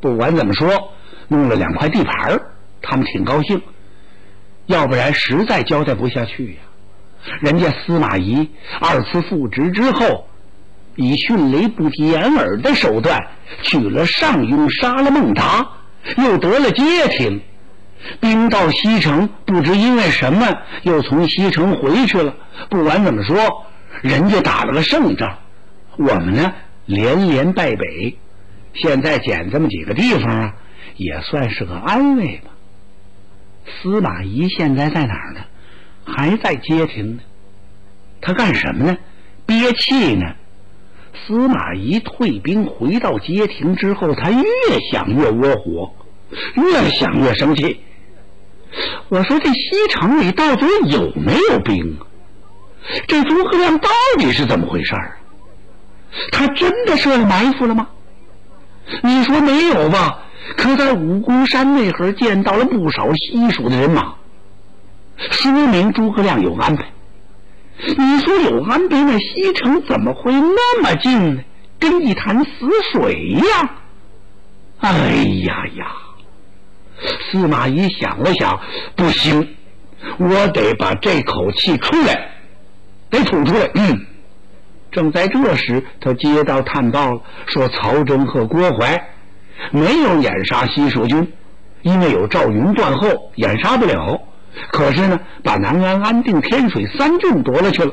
不管怎么说，弄了2块地盘，他们挺高兴，要不然实在交代不下去呀。人家司马懿2次复职之后，以迅雷不及掩耳的手段取了上庸，杀了孟达，又得了街亭，兵到西城，不知因为什么又从西城回去了。不管怎么说，人家打了个胜仗，我们呢连连败北，现在捡这么几个地方啊，也算是个安慰吧。司马懿现在在哪儿呢？还在街亭呢。他干什么呢？憋气呢。司马懿退兵回到街亭之后，他越想越窝火，越想越生气。我说这西城里到底有没有兵啊？这诸葛亮到底是怎么回事啊？他真的设了埋伏了吗？你说没有吧？可在武功山那会儿见到了不少西蜀的人马，说明诸葛亮有安排。你说有安排，那西城怎么会那么近呢？跟一潭死水一样。哎呀呀！司马懿想了想，不行，我得把这口气出来，得吐出来。正在这时，他接到探报了，说曹真和郭淮没有掩杀西蜀军，因为有赵云断后，掩杀不了。可是呢，把南安、安定、天水3郡夺了去了。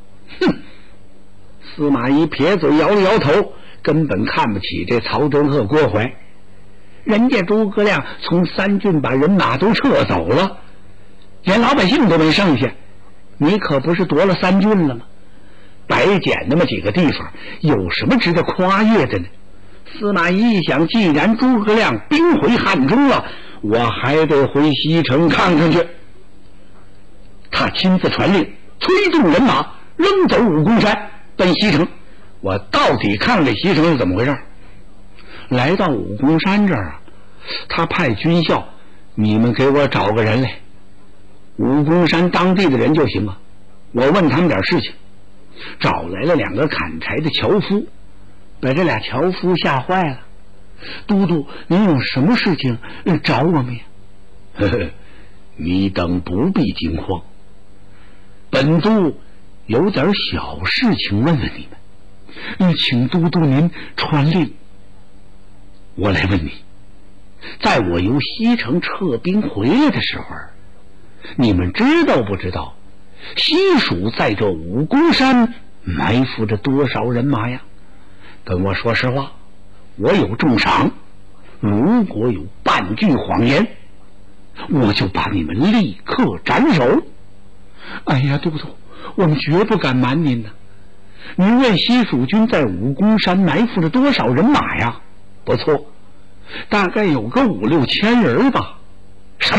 司马懿撇嘴摇了摇头，根本看不起这曹真和郭淮。人家诸葛亮从3郡把人马都撤走了，连老百姓都没剩下，你可不是夺了3郡了吗？白捡那么几个地方，有什么值得夸越的呢？司马懿一想，既然诸葛亮兵回汉中了，我还得回西城看看去。他亲自传令，催动人马扔走武功山，奔西城。我到底看这西城是怎么回事。来到武功山这儿啊，他派军校，你们给我找个人来，武功山当地的人就行了，我问他们点事情。找来了2个砍柴的樵夫，把这俩樵夫吓坏了。都督，您有什么事情找我们呀？呵呵，你等不必惊慌，本督有点小事情问问你们，请都督您传令。我来问你，在我由西城撤兵回来的时候，你们知道不知道西蜀在这武功山埋伏着多少人马呀？跟我说实话，我有重赏，如果有半句谎言，我就把你们立刻斩首。哎呀，都督，我们绝不敢瞒您呢。您问西蜀军在武功山埋伏着多少人马呀？不错，大概有个5、6千人吧。什么？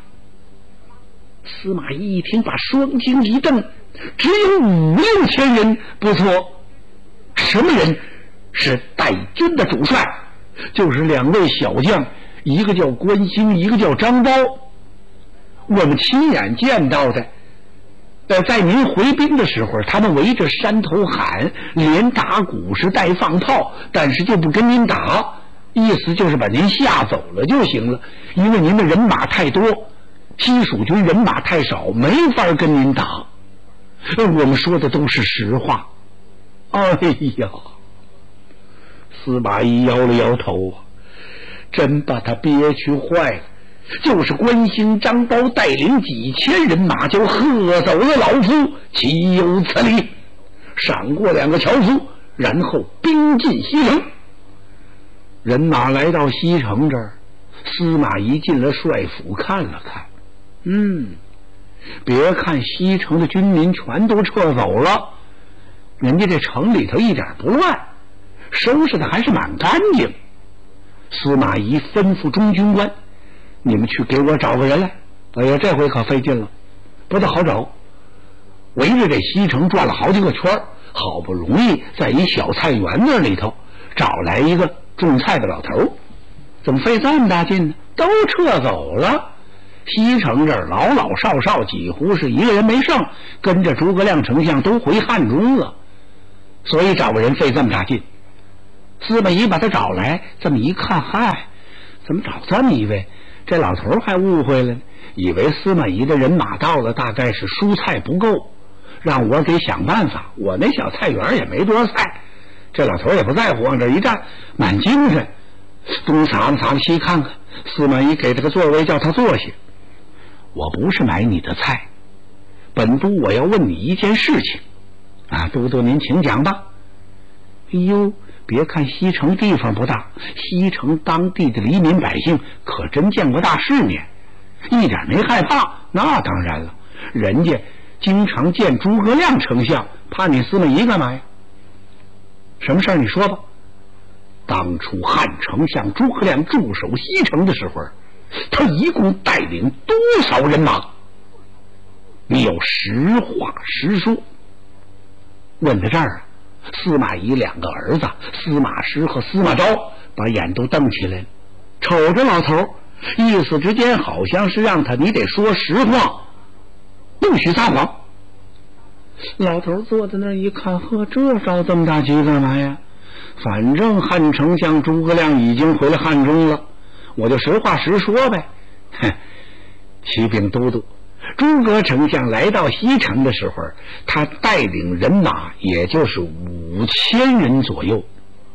司马懿一听，把双睛一瞪，只有5、6千人？不错。什么人？是带军的主帅，就是2位小将，一个叫关兴，一个叫张苞。我们亲眼见到的。在您回兵的时候，他们围着山头喊，连打鼓是带放炮，但是就不跟您打，意思就是把您吓走了就行了，因为您的人马太多，西蜀军人马太少，没法跟您打。我们说的都是实话。哎呀，司马懿摇了摇头啊，真把他憋屈坏了。就是关兴、张苞带领几千人马就喝走了老夫，岂有此理！闪过2个樵夫，然后兵进西城。人马来到西城这儿，司马懿进了帅府看了看，别看西城的军民全都撤走了，人家这城里头一点不乱，收拾的还是蛮干净。司马懿吩咐中军官，你们去给我找个人来。哎呀，这回可费劲了，不大好找。围着这西城转了好几个圈，好不容易在一小菜园子里头找来一个种菜的老头。怎么费这么大劲呢？都撤走了，西城这儿老老少少几乎是一个人没剩，跟着诸葛亮丞相都回汉中了，所以找个人费这么大劲。司马懿把他找来，这么一看，嗨， 怎么找这么一位？这老头还误会了，以为司马懿的人马到了，大概是蔬菜不够，让我给想办法。我那小菜园也没多少菜，这老头也不在乎，往这一站，满精神，东撒撒西看看。司马懿给他个座位，叫他坐下。我不是买你的菜，本都我要问你一件事情啊，都督您请讲吧。哎呦，别看西城地方不大，西城当地的黎民百姓可真见过大世面，一点没害怕。那当然了，人家经常见诸葛亮丞相，怕你司马懿干嘛呀？什么事儿你说吧。当初汉丞相诸葛亮驻守西城的时候，他一共带领多少人马？你有实话实说。问到这儿啊，司马懿两个儿子司马师和司马昭把眼都瞪起来了，瞅着老头，意思之间好像是让他你得说实话，不许撒谎。老头坐在那儿一看，呵，这着这么大急干嘛呀？反正汉丞相诸葛亮已经回了汉中了，我就实话实说呗。启禀都督，诸葛丞相来到西城的时候，他带领人马也就是5000人左右。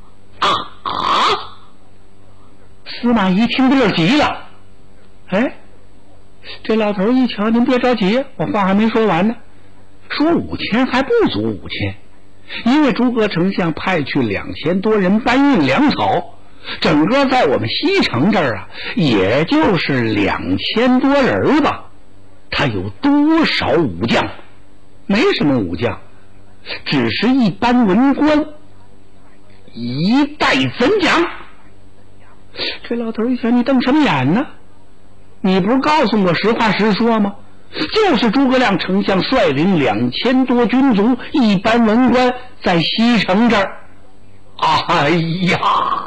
司马懿听这急了。哎，这老头一瞧，您别着急，我话还没说完呢。说5000还不足5000，因为诸葛丞相派去2000多人搬运粮草，整个在我们西城这儿啊，也就是2000多人吧。他有多少武将？没什么武将，只是一般文官，一代怎讲？这老头一想，你瞪什么眼呢？你不是告诉我实话实说吗？就是诸葛亮丞相率领2000多军卒，一般文官在西城这儿。哎呀！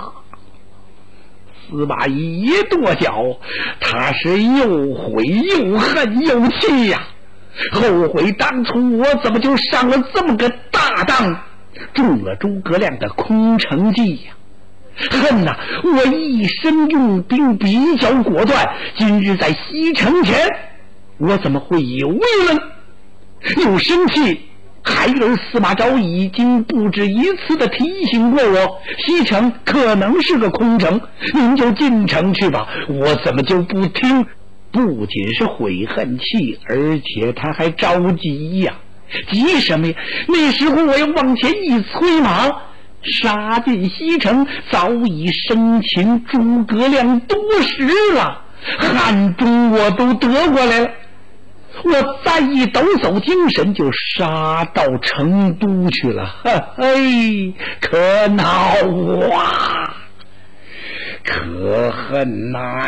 司马懿一跺脚，他是又悔又恨又气呀，后悔当初我怎么就上了这么个大当，中了诸葛亮的空城计呀！恨呐，我一生用兵比较果断，今日在西城前，我怎么会有为呢？又生气。孩儿司马昭已经不止一次的提醒过我，西城可能是个空城，您就进城去吧。我怎么就不听？不仅是悔恨气，而且他还着急呀。急什么呀？那时候我要往前一催马，杀进西城，早已生擒诸葛亮多时了，汉中我都得过来了。我再一抖擞精神，就杀到成都去了。嘿，可恼啊，可恨呐！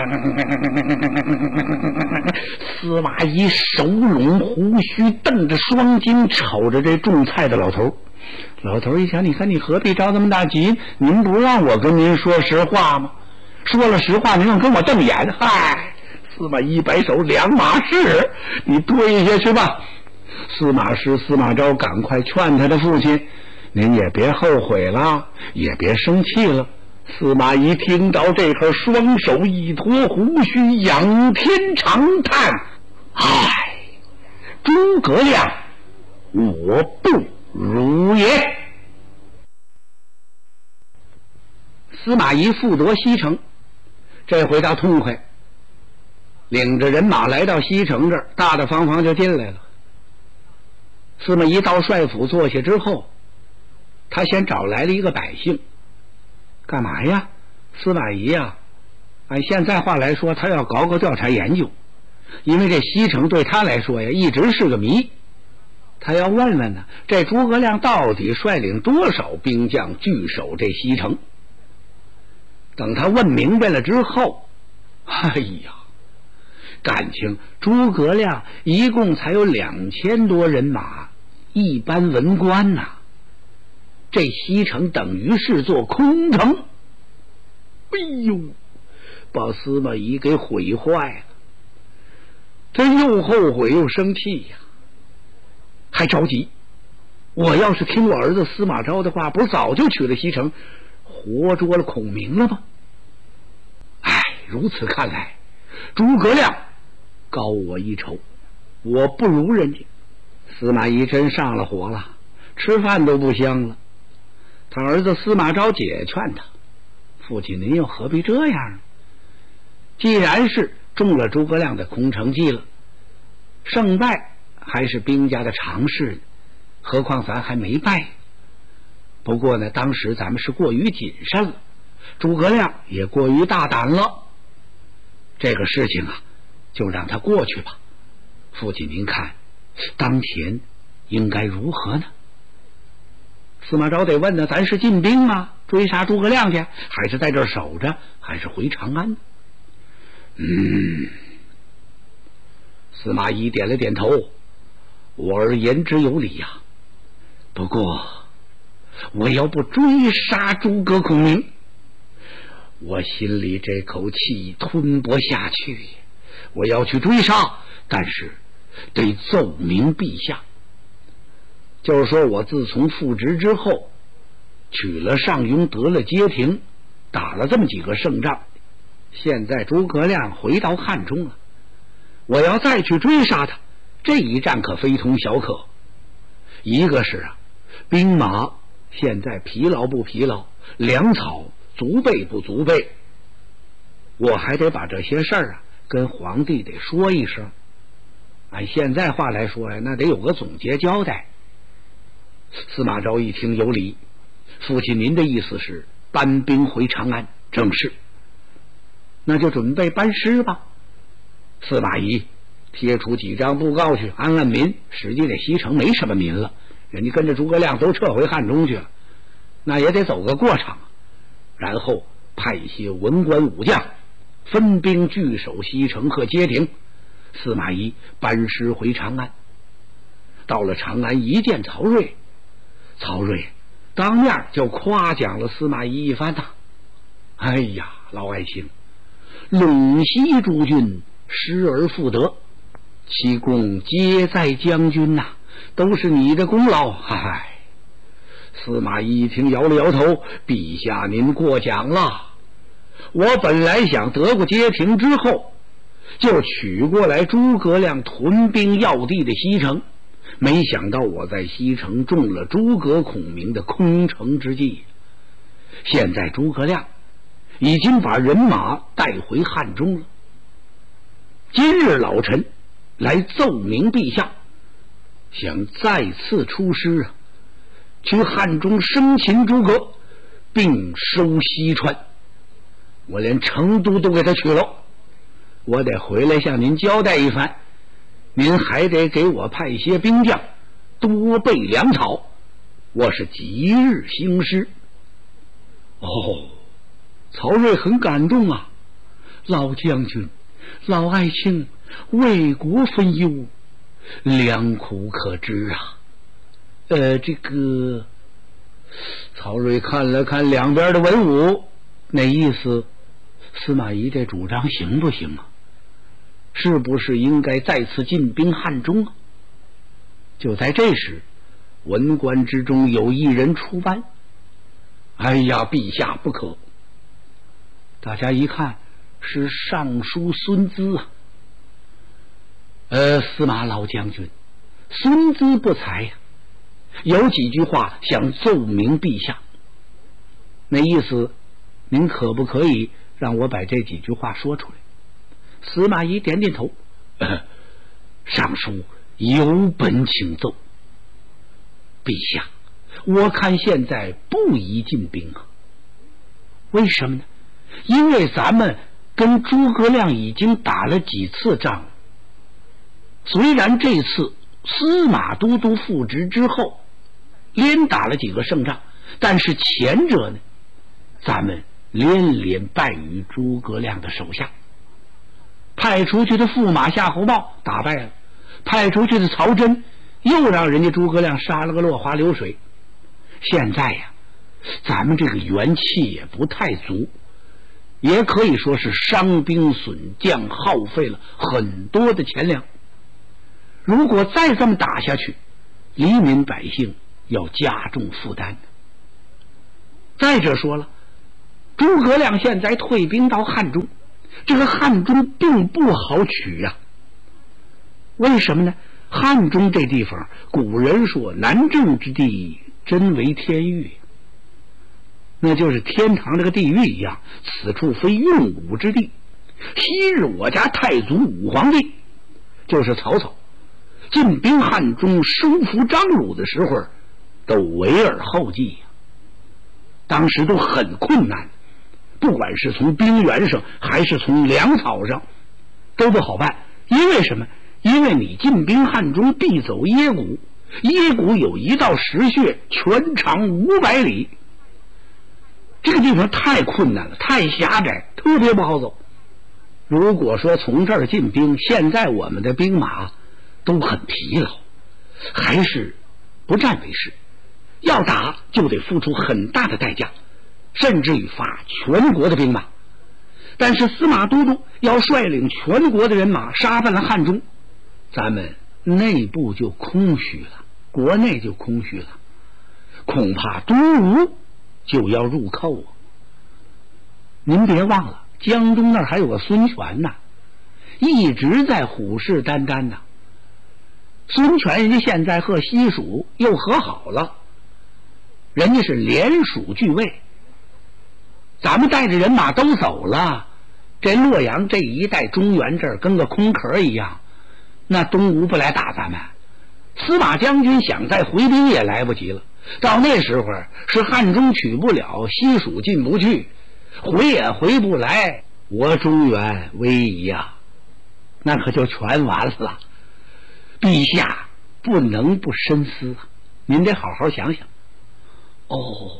司马懿手拢胡须，瞪着双睛，瞅着这种菜的老头。老头一想，你看你何必着这么大急？您不让我跟您说实话吗？说了实话，您又跟我瞪眼。嗨！司马懿摆手，两码事，你退下去吧。司马师、司马昭赶快劝他的父亲，您也别后悔了，也别生气了。司马懿听到这会儿，双手一托胡须，仰天长叹：唉，诸葛亮，我不如也。司马懿复夺西城，这回他痛快，领着人马来到西城这儿，大大方方就进来了。司马懿到帅府坐下之后，他先找来了一个百姓，干嘛呀？司马懿呀，按现在话来说，他要搞个调查研究，因为这西城对他来说呀，一直是个谜。他要问问呢，这诸葛亮到底率领多少兵将据守这西城？等他问明白了之后，哎呀，感情诸葛亮一共才有2000多人马，一般文官呐，这西城等于是座空城。哎呦，把司马懿给毁坏了，他又后悔又生气呀，还着急。我要是听我儿子司马昭的话，不早就取了西城，活捉了孔明了吗？哎， 如此看来，诸葛亮高我一筹，我不如人家。司马懿真上了火了，吃饭都不香了。他儿子司马昭解劝他：父亲您又何必这样呢？既然是中了诸葛亮的空城计了，胜败还是兵家的常事，何况咱还没败。不过呢，当时咱们是过于谨慎了，诸葛亮也过于大胆了。这个事情啊，就让他过去吧。父亲您看，当前应该如何呢？司马昭得问呢，咱是进兵吗？追杀诸葛亮去，还是在这儿守着，还是回长安？司马懿点了点头，我儿言之有理呀。不过我要不追杀诸葛孔明，我心里这口气吞不下去。我要去追杀，但是得奏明陛下。就是说我自从复职之后，取了上庸，得了街亭，打了这么几个胜仗，现在诸葛亮回到汉中了，我要再去追杀他，这一战可非同小可。一个是兵马现在疲劳不疲劳，粮草足备不足备，我还得把这些事儿跟皇帝得说一声。按现在话来说那得有个总结交代。司马昭一听有理，父亲您的意思是搬兵回长安？正是。那就准备班师吧。司马懿贴出几张布告去安安民，实际这西城没什么民了，人家跟着诸葛亮都撤回汉中去了，那也得走个过场。然后派一些文官武将分兵据守西城和街亭，司马懿班师回长安。到了长安一见曹睿，曹睿当面就夸奖了司马懿一番呐。哎呀，老爱卿，陇西诸军失而复得，其功皆在将军呐，都是你的功劳。嗨，司马懿一听摇了摇头，陛下您过奖了。我本来想得过街亭之后，就取过来诸葛亮屯兵要地的西城，没想到我在西城中了诸葛孔明的空城之计。现在诸葛亮已经把人马带回汉中了，今日老臣来奏明陛下，想再次出师去汉中生擒诸葛，并收西川。我连成都都给他取了，我得回来向您交代一番，您还得给我派一些兵将，多备粮草，我是即日兴师。曹睿很感动啊，老将军老爱卿为国分忧，良苦可知啊。这个曹睿看了看两边的文武，那意思司马懿这主张行不行啊？是不是应该再次进兵汉中啊？就在这时，文官之中有一人出班。哎呀，陛下不可！大家一看是尚书孙资啊。司马老将军，孙资不才呀，有几句话想奏明陛下。那意思，您可不可以让我把这几句话说出来？司马懿点点头，尚书有本请奏。陛下，我看现在不宜进兵啊。为什么呢？因为咱们跟诸葛亮已经打了几次仗，虽然这次司马都督复职之后连打了几个胜仗，但是前者呢，咱们连连败于诸葛亮的手下。派出去的驸马夏侯茂打败了，派出去的曹真又让人家诸葛亮杀了个落花流水。现在呀，咱们这个元气也不太足，也可以说是伤兵损将，耗费了很多的钱粮。如果再这么打下去，黎民百姓要加重负担。再者说了，诸葛亮现在退兵到汉中， 这个汉中并不好取呀。为什么呢？汉中这地方，古人说南郑之地，真为天狱，那就是天堂这个地狱一样，此处非用武之地。昔日我家太祖武皇帝，就是曹操，进兵汉中收服张鲁的时候，都围而后继呀。当时都很困难，不管是从兵源上还是从粮草上，都不好办。因为什么？因为你进兵汉中必走耶谷，耶谷有一道石穴，全长500里。这个地方太困难了，太狭窄，特别不好走。如果说从这儿进兵，现在我们的兵马都很疲劳，还是不战为是。要打就得付出很大的代价，甚至于发全国的兵马。但是司马都督要率领全国的人马杀奔了汉中，咱们内部就空虚了，国内就空虚了，恐怕东吴就要入寇啊！您别忘了，江东那儿还有个孙权呐，一直在虎视眈眈呐。孙权人家现在和西蜀又和好了，人家是联蜀拒魏，咱们带着人马都走了，这洛阳这一带中原这儿跟个空壳一样，那东吴不来打咱们，司马将军想再回兵也来不及了。到那时候是汉中取不了，西蜀进不去，回也回不来，我中原危矣呀，那可就全完了。陛下不能不深思，您得好好想想。哦，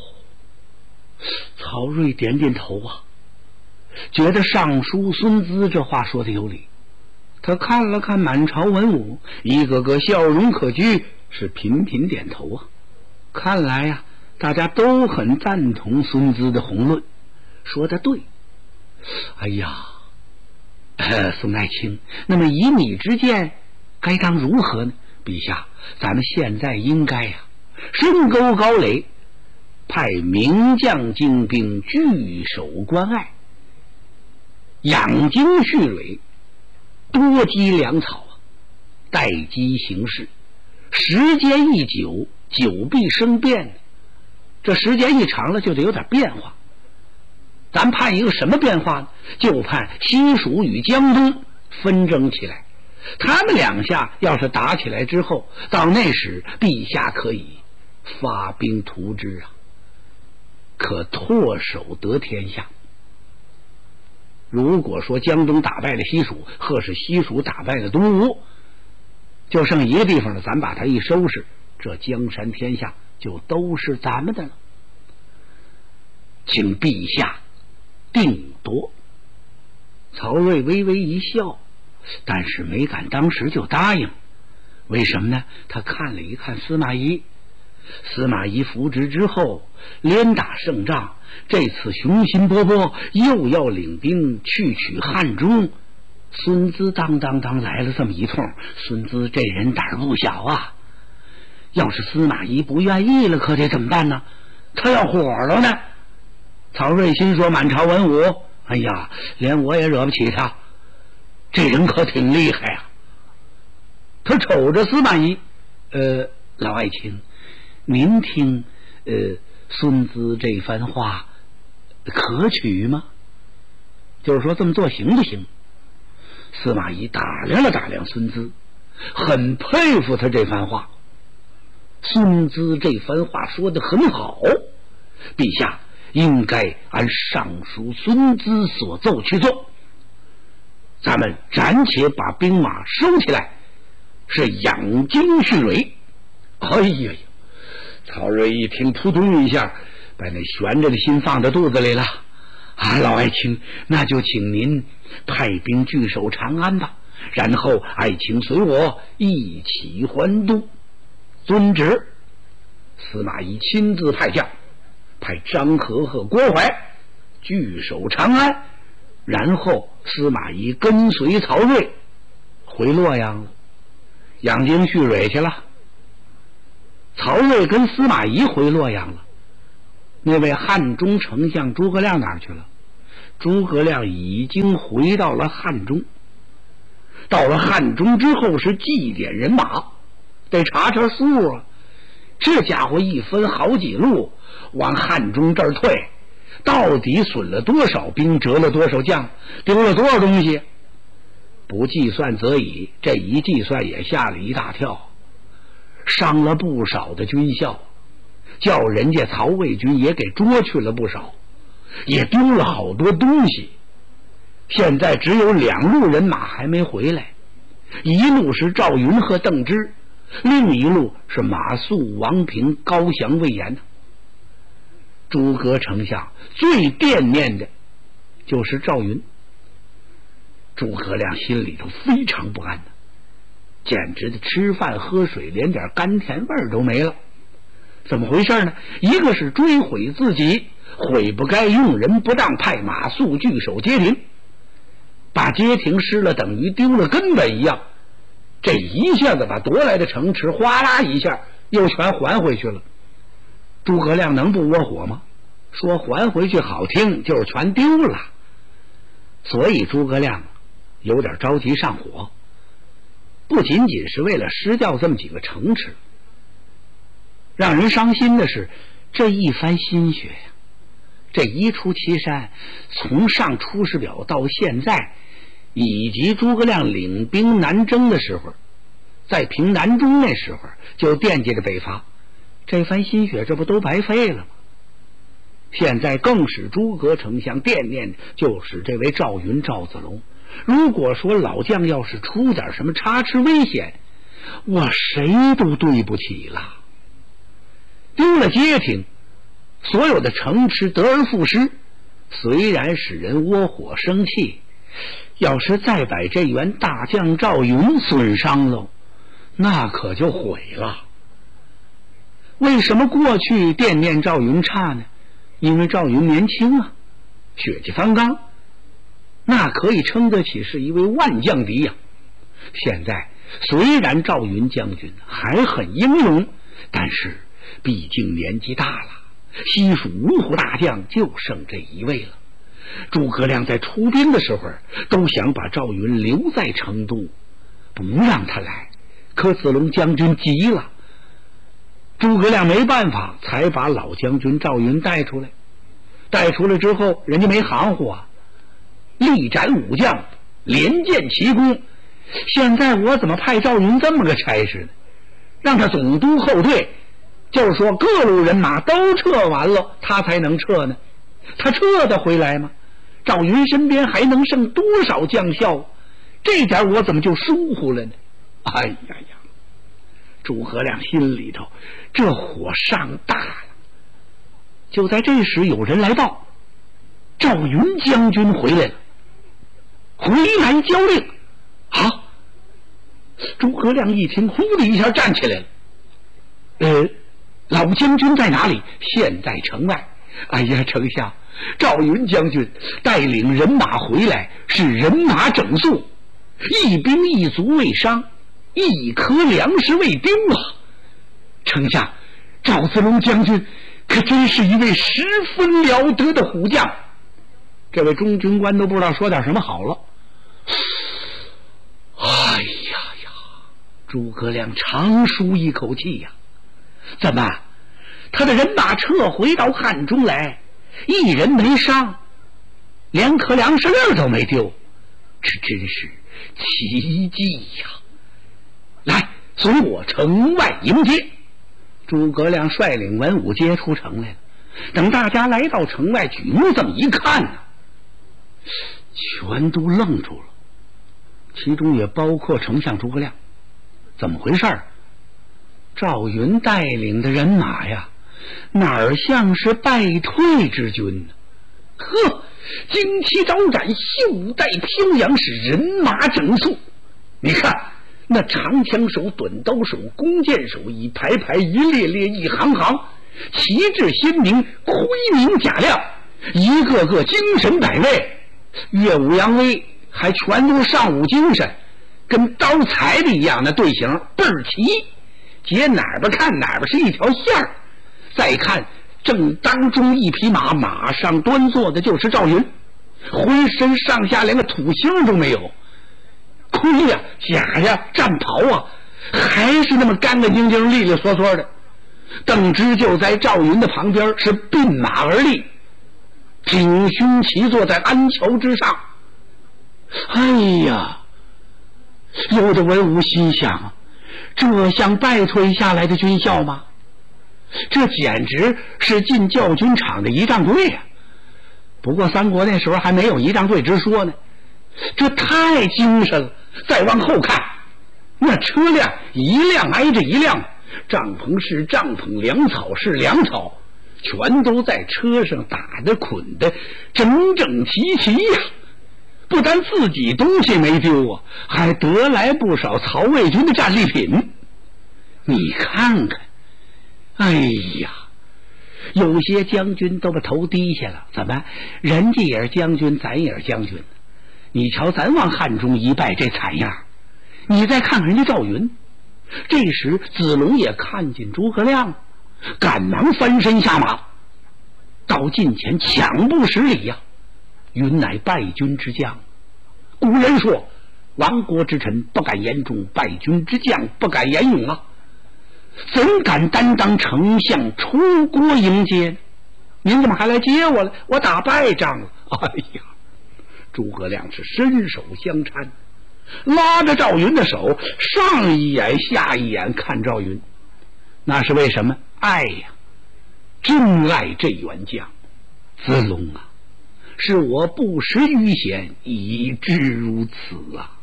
曹睿点点头啊，觉得尚书孙资这话说的有理。他看了看满朝文武，一个个笑容可掬，是频频点头啊。看来呀，大家都很赞同孙资的宏论，说得对。哎呀，宋爱卿，那么以你之见，该当如何呢？陛下，咱们现在应该呀，深沟高垒，派名将精兵据守关隘，养精蓄锐，多积粮草，待机行事。时间一久，久必生变，这时间一长了就得有点变化。咱盼一个什么变化呢？就盼西蜀与江东纷争起来，他们两下要是打起来之后，到那时陛下可以发兵图之啊，可唾手得天下。如果说江东打败了西蜀，或是西蜀打败了东吴，就剩一个地方了，咱把它一收拾，这江山天下就都是咱们的了。请陛下定夺。曹睿微微一笑，但是没敢当时就答应。为什么呢？他看了一看司马懿，司马懿扶植之后连打胜仗，这次雄心勃勃，又要领兵去取汉中。孙资当来了这么一通，孙资这人胆不小啊，要是司马懿不愿意了，可得怎么办呢？他要火了呢。曹睿心说，满朝文武，哎呀，连我也惹不起他，这人可挺厉害啊。他瞅着司马懿，老爱卿，您听孙资这番话可取吗？就是说这么做行不行？司马懿打量了打量孙资，很佩服他这番话。孙资这番话说得很好，陛下应该按尚书孙资所奏去做。咱们暂且把兵马收起来，是养精蓄锐。哎呀呀！曹睿一听，扑通一下把那悬着的心放在肚子里了。啊，老爱卿，那就请您派兵据守长安吧，然后爱卿随我一起还都。遵旨。司马懿亲自派将，派张合和郭淮据守长安，然后司马懿跟随曹睿回洛阳了，养精蓄锐去了。曹睿跟司马懿回洛阳了，那位汉中丞相诸葛亮哪儿去了？ 诸葛亮已经回到了汉中。到了汉中之后是祭点人马，得查查数啊。这家伙一分好几路往汉中这儿退，到底损了多少兵，折了多少将，丢了多少东西？不计算则已，这一计算也吓了一大跳，伤了不少的军校，叫人家曹魏军也给捉去了不少，也丢了好多东西。现在只有2路人马还没回来，一路是赵云和邓芝，另一路是马谡、王平、高翔、魏延。诸葛丞相最惦念的就是赵云。诸葛亮心里头非常不安呢，简直的吃饭喝水连点甘甜味都没了。怎么回事呢？一个是追悔自己，悔不该用人不当，派马谡据守街亭，把街亭失了等于丢了根本一样。这一下子把夺来的城池哗啦一下又全还回去了。诸葛亮能不窝火吗？说还回去好听，就是全丢了。所以诸葛亮有点着急上火，不仅仅是为了失掉这么几个城池，让人伤心的是这一番心血呀。这一出祁山，从上出师表到现在，以及诸葛亮领兵南征的时候，在平南中那时候就惦记着北伐，这番心血这不都白费了吗？现在更使诸葛丞相惦念的就是这位赵云赵子龙。如果说老将要是出点什么差池危险，我谁都对不起了。丢了街亭，所有的城池得而复失，虽然使人窝火生气，要是再把这员大将赵云损伤了，那可就毁了。为什么过去惦念赵云差呢？因为赵云年轻啊，血气方刚，那可以称得起是一位万将敌呀。现在虽然赵云将军还很英勇，但是毕竟年纪大了，西蜀五虎大将就剩这一位了。诸葛亮在出兵的时候都想把赵云留在成都，不让他来，可子龙将军急了，诸葛亮没办法，才把老将军赵云带出来。带出来之后，人家没含糊啊，力斩武将，连建奇功。现在我怎么派赵云这么个差事呢？让他总督后退，就是说各路人马都撤完了，他才能撤呢。他撤得回来吗？赵云身边还能剩多少将校？这点我怎么就疏忽了呢？哎呀呀！诸葛亮心里头这火上大了。就在这时，有人来报，赵云将军回来了，回来交令。啊！诸葛亮一听，呼的一下站起来了。老将军在哪里？现在城外。哎呀，丞相，赵云将军带领人马回来，是人马整肃，一兵一卒未伤，一颗粮食未丢啊！丞相，赵子龙将军可真是一位十分了得的虎将。这位中军官都不知道说点什么好了。哎呀呀！诸葛亮长舒一口气呀。怎么？他的人马撤回到汉中来，一人没伤，连颗粮食粒都没丢，这真是奇迹呀！来，随我城外迎接。诸葛亮率领文武接出城来了。等大家来到城外，举目这么一看呢，全都愣住了，其中也包括丞相诸葛亮。怎么回事？赵云带领的人马呀，哪儿像是败退之军呢？呵，旌旗招展，袖带飘扬，是人马整肃。你看那长枪手、短刀手、弓箭手，一排排，一列列，一行行，旗帜鲜明，辉明甲亮，一个个精神百倍，耀武扬威，还全都上午精神，跟招财的一样，那队形倍儿齐，结哪边看哪边是一条线儿。再看正当中一匹马，马上端坐的就是赵云。 浑身上下连个土星都没有，盔呀、甲呀、战袍啊，还是那么干干净净、利利索索的。邓芝就在赵云的旁边，是并马而立，挺胸骑坐在鞍桥之上。哎呀，有的文武心想，这像败退下来的军校吗？这简直是进教军场的仪仗队呀！不过三国那时候还没有仪仗队之说呢，这太精神了。再往后看，那车辆一辆挨着一辆，帐篷是帐篷，粮草是粮草，全都在车上打的捆的整整齐齐呀！不但自己东西没丢啊，还得来不少曹魏军的战利品。你看看，哎呀，有些将军都把头低下了，怎么人家也是将军，咱也是将军，你瞧咱往汉中一拜这惨样，你再看看人家赵云。这时子龙也看见诸葛亮，赶忙翻身下马，到近前抢步施礼呀。云乃败军之将，古人说亡国之臣不敢言忠，败军之将不敢言勇啊，怎敢担当丞相出国迎接？您怎么还来接我了？我打败仗了。哎呀，诸葛亮是伸手相搀，拉着赵云的手，上一眼下一眼看赵云，那是为什么？爱呀，真爱这员将。子龙啊，是我不识于贤，以致如此啊。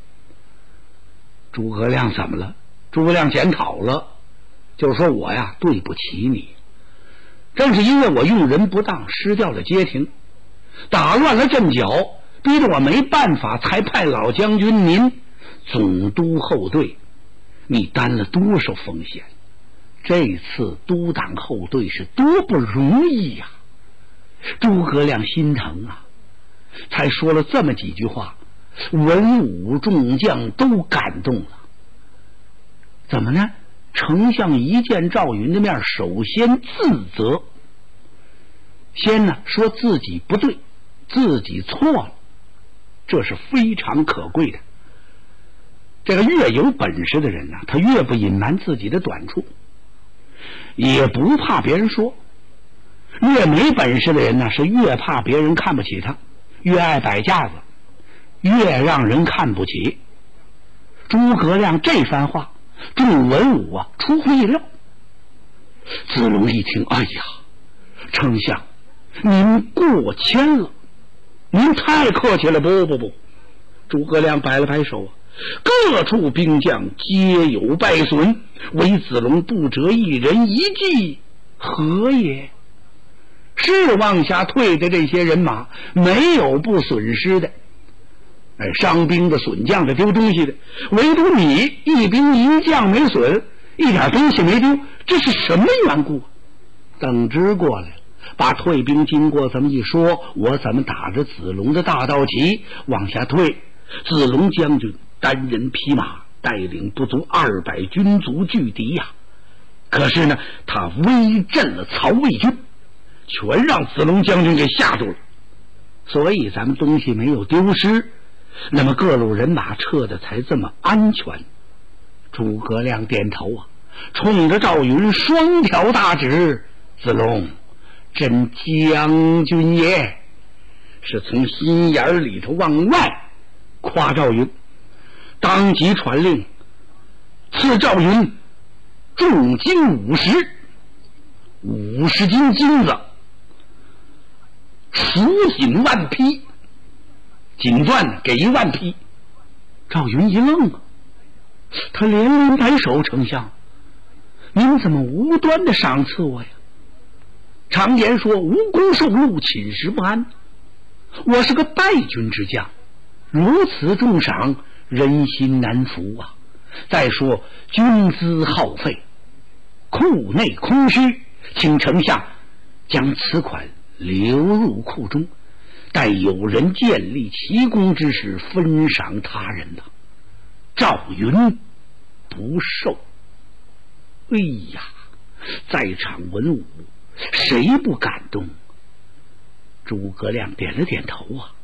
诸葛亮怎么了？诸葛亮检讨了，就是说我呀对不起你，正是因为我用人不当，失掉了街亭，打乱了阵脚，逼得我没办法，才派老将军您总督后队，你担了多少风险？这次督党后队是多不容易呀！诸葛亮心疼啊，才说了这么几句话，文武众将都感动了。怎么呢？丞相一见赵云的面，首先自责，先呢说自己不对，自己错了，这是非常可贵的。这个越有本事的人呢，他越不隐瞒自己的短处，也不怕别人说；越没本事的人呢，是越怕别人看不起他，越爱摆架子，越让人看不起。诸葛亮这番话，众文武啊出乎意料。子龙一听，哎呀，丞相您过谦了，您太客气了。不，诸葛亮摆了摆手啊，各处兵将皆有败损，唯子龙不折一人一骑，何也？是往下退的这些人马没有不损失的，伤兵的、损将的、丢东西的，唯独你一兵一将没损，一点东西没丢，这是什么缘故？邓芝过来了，把退兵经过这么一说，我怎么打着子龙的大道旗往下退？子龙将军单人匹马带领不足200军卒拒敌呀，可是呢，他威震了曹魏军，全让子龙将军给吓住了，所以咱们东西没有丢失，那么各路人马撤的才这么安全。诸葛亮点头啊，冲着赵云双挑大指：子龙真将军也！是从心眼里头往外夸赵云，当即传令赐赵云重金50斤金子，蜀锦10000匹，锦缎给1万匹。赵云一愣啊，他连连摆手：丞相，您怎么无端的赏赐我呀？常言说无功受禄，寝食不安，我是个败军之将，如此重赏，人心难服啊！再说军资耗费，库内空虚，请丞相将此款流入库中，待有人建立奇功之时，分赏他人的。赵云不受。哎呀，在场文武谁不感动？诸葛亮点了点头啊，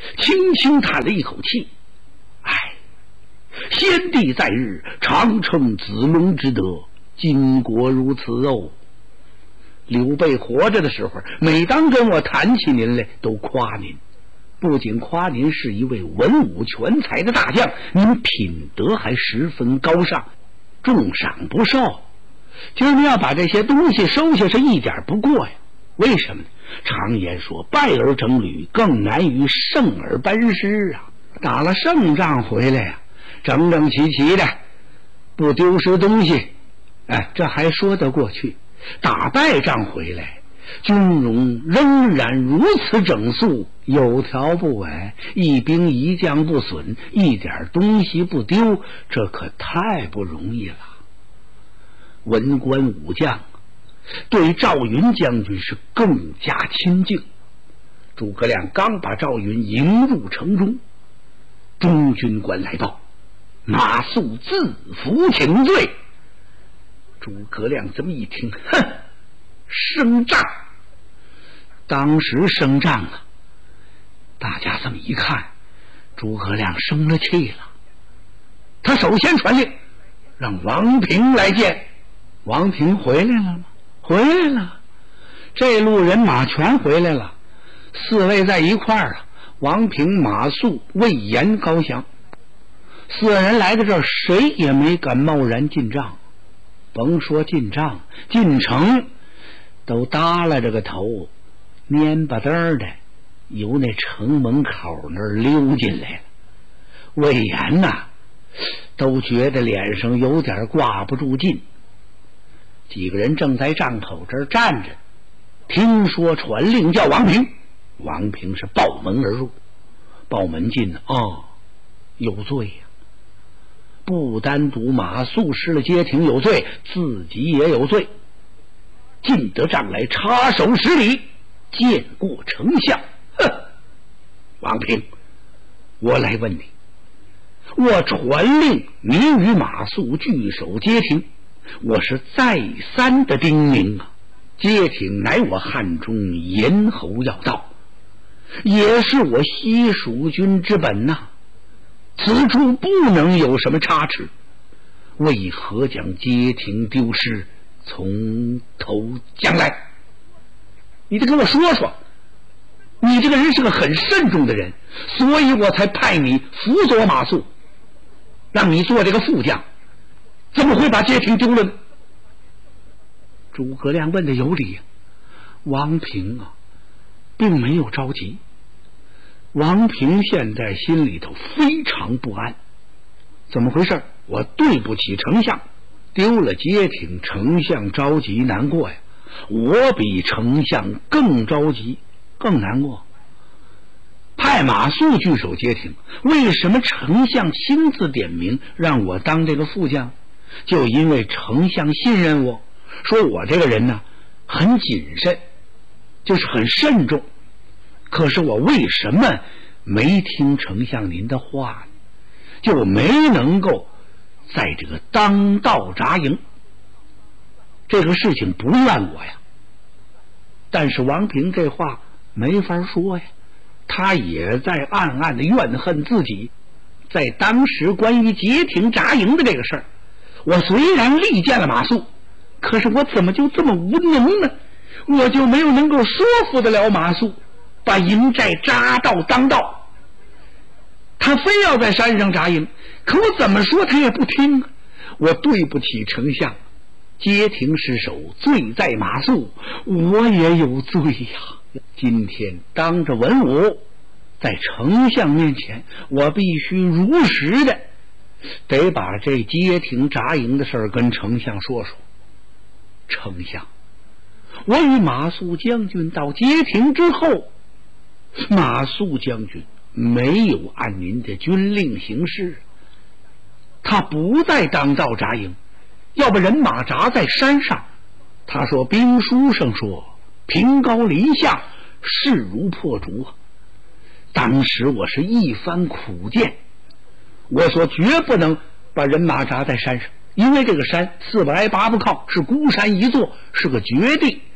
轻轻叹了一口气，唉，先帝在日，常承子龙之德，今国如此哦。刘备活着的时候，每当跟我谈起您来，都夸您，不仅夸您是一位文武全才的大将，您品德还十分高尚，重赏不受。今儿您要把这些东西收下，是一点不过呀。为什么呢？常言说，败而整履更难于胜而班师啊。打了胜仗回来呀，整整齐齐的，不丢失东西，哎，这还说得过去。打败仗回来，军容仍然如此整肃，有条不紊，一兵一将不损，一点东西不丢，这可太不容易了。文官武将对赵云将军是更加亲近。诸葛亮刚把赵云迎入城中，中军官来报，马谡自服请罪。诸葛亮这么一听，哼，升帐。当时升帐啊，大家这么一看，诸葛亮生了气了。他首先传令让王平来见。王平回来了吗？回来了，这路人马全回来了，四位在一块儿了。王平、马谡、魏延、高翔，四人来到这儿，谁也没敢贸然进帐。甭说进帐，进城都耷拉着个头，蔫巴嘚的由那城门口那儿溜进来了。魏延呐，都觉得脸上有点挂不住劲。几个人正在帐口这儿站着，听说传令叫王平，王平是抱门而入。抱门进了，有罪呀！不单独马谡失了街亭有罪，自己也有罪。进得帐来，插手施礼，见过丞相。哼，王平，我来问你，我传令你与马谡聚守街亭，我是再三的叮咛啊，街亭乃我汉中咽喉要道，也是我西蜀军之本呐，此处不能有什么差池，为何将街亭丢失，从头将来？你得跟我说说，你这个人是个很慎重的人，所以我才派你辅佐马谡，让你做这个副将，怎么会把街亭丢了呢？诸葛亮问的有理啊。王平啊，并没有着急。王平现在心里头非常不安，怎么回事？我对不起丞相，丢了街亭，丞相着急难过呀。我比丞相更着急，更难过。派马谡据守街亭，为什么丞相亲自点名让我当这个副将？就因为丞相信任我，说我这个人呢很谨慎，就是很慎重。可是我为什么没听丞相您的话呢？就没能够在这个当道扎营。这个事情不怨我呀，但是王平这话没法说呀，他也在暗暗的怨恨自己。在当时关于街亭扎营的这个事儿，我虽然力荐了马谡，可是我怎么就这么无能呢？我就没有能够说服得了马谡把营寨扎到当道。他非要在山上扎营，可我怎么说他也不听啊。我对不起丞相，街亭失守，罪在马谡，我也有罪呀。今天当着文武，在丞相面前，我必须如实的得把这街亭扎营的事儿跟丞相说说。丞相，我与马谡将军到街亭之后，马谡将军没有按您的军令行事，他不在当道扎营，要把人马扎在山上。他说兵书上说平高临下，势如破竹啊。当时我是一番苦谏，我说绝不能把人马扎在山上，因为这个山四不挨八不靠，是孤山一座，是个绝地，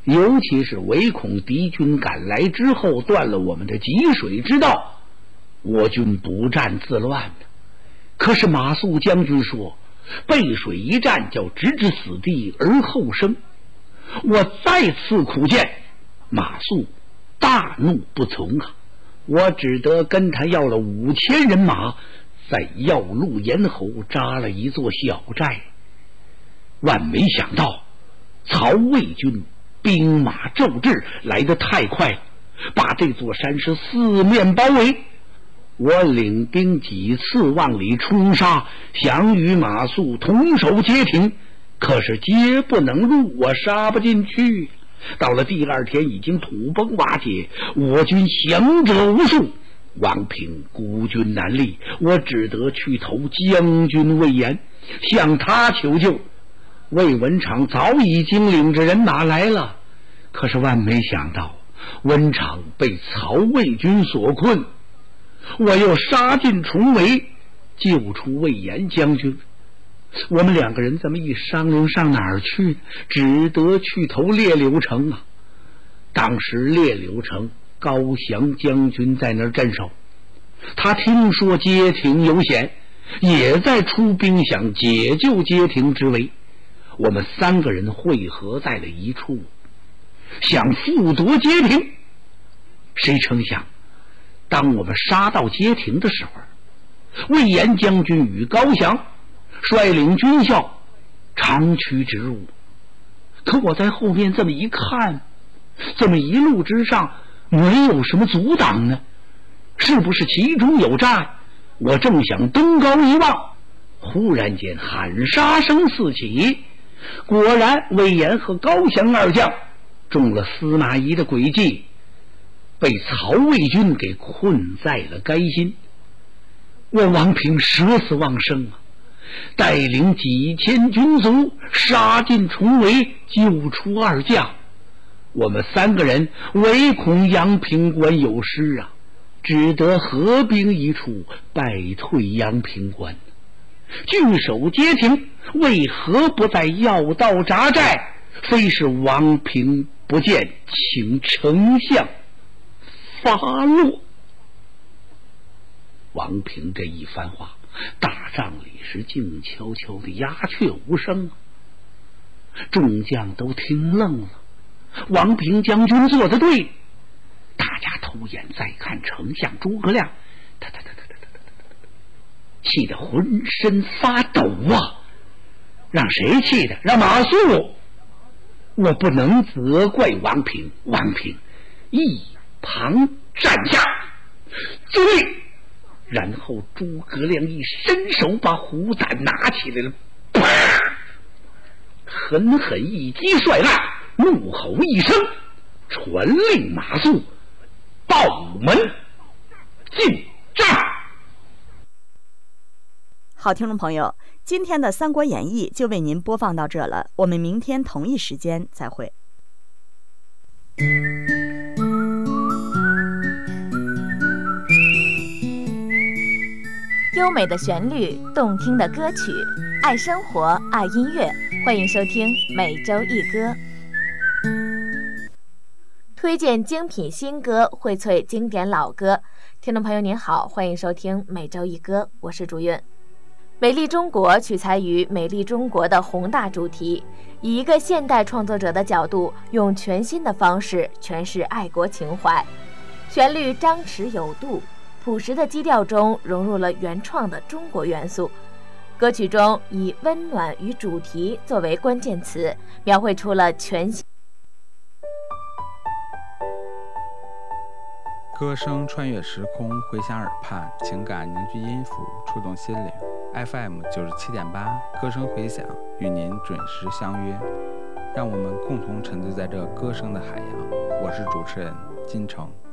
尤其是唯恐敌军赶来之后断了我们的积水之道，我军不战自乱的。可是马谡将军说，背水一战叫直至死地而后生。我再次苦谏，马谡大怒不从啊！我只得跟他要了5000人马，在要路咽喉扎了一座小寨。万没想到曹魏军兵马骤至，来得太快，把这座山是四面包围。我领兵几次往里冲杀，想与马谡同守街亭，可是街不能入，我杀不进去。到了第2天，已经土崩瓦解，我军降者无数，王平孤军难立，我只得去投将军魏延，向他求救。魏文长早已经领着人马来了，可是万没想到文长被曹魏军所困，我又杀进重围，救出魏延将军。我们2个人这么一商量，上哪儿去？只得去投列柳城啊！当时列柳城高翔将军在那儿镇守，他听说街亭有险，也在出兵想解救街亭之围。我们3个人汇合在了一处，想复夺街亭。谁成想，当我们杀到街亭的时候，魏延将军与高翔率领军校长驱直入。可我在后面这么一看，这么一路之上没有什么阻挡呢，是不是其中有诈？我正想登高一望，忽然间喊杀声四起，果然魏延和高翔2将中了司马懿的诡计，被曹魏军给困在了该心。我王平舍死忘生啊，带领几千军卒杀进重围，救出2将。我们3个人唯恐阳平关有失啊，只得合兵一处，败退阳平关。据守街亭，为何不在要道扎寨？非是王平不见，请丞相发落。王平这一番话，大帐里是静悄悄的，鸦雀无声。众将都听愣了。王平将军做得对，大家偷眼再看丞相诸葛亮，他气得浑身发抖啊！让谁气的？让马谡。我不能责怪王平，王平一旁站下，遵令。然后诸葛亮一伸手把虎胆拿起来了，啪！狠狠一击摔烂，怒吼一声，传令马谡报门进帐。 好，听众朋友，今天的《三国演义》就为您播放到这了，我们明天同一时间再会。 优美的旋律，动听的歌曲，爱生活，爱音乐，欢迎收听每周一歌，推荐精品新歌，荟萃经典老歌。听众朋友您好，欢迎收听每周一歌，我是朱韵。美丽中国取材于美丽中国的宏大主题，以一个现代创作者的角度，用全新的方式诠释爱国情怀，旋律张弛有度，朴实的基调中融入了原创的中国元素。歌曲中以温暖与主题作为关键词，描绘出了全新歌声穿越时空，回响耳畔，情感凝聚音符，触动心灵。FM 97.8，歌声回响，与您准时相约，让我们共同沉醉在这歌声的海洋。我是主持人金城。